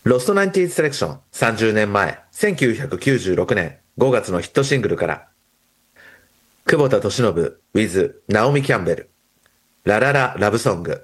ロストナインティーズセレクション30年前、1996年5月のヒットシングルから、久保田利伸 with ナオミ・キャンベル、ララララブソング。